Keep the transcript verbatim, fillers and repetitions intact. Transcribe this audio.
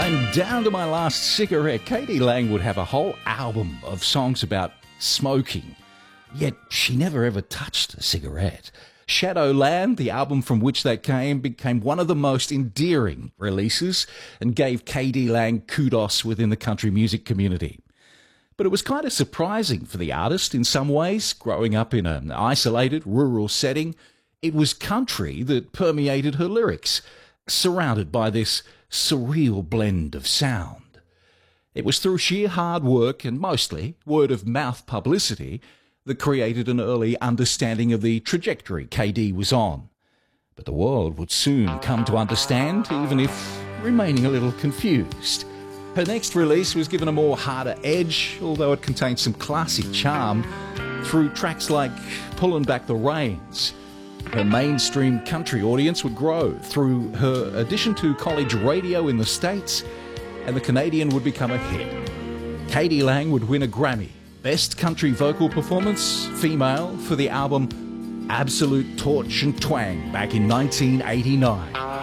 I'm down to my last cigarette. k d lang would have a whole album of songs about smoking, yet she never ever touched a cigarette. Shadowland, the album from which that came, became one of the most endearing releases and gave k d lang kudos within the country music community. But it was kind of surprising for the artist in some ways. Growing up in an isolated rural setting, it was country that permeated her lyrics, surrounded by this surreal blend of sound. It was through sheer hard work and mostly word-of-mouth publicity that created an early understanding of the trajectory K D was on. But the world would soon come to understand, even if remaining a little confused. Her next release was given a more harder edge, although it contained some classic charm through tracks like Pulling Back the Reins. Her mainstream country audience would grow through her addition to college radio in the States, and the Canadian would become a hit. k d lang would win a Grammy, Best Country Vocal Performance, Female, for the album Absolute Torch and Twang back in nineteen eighty-nine.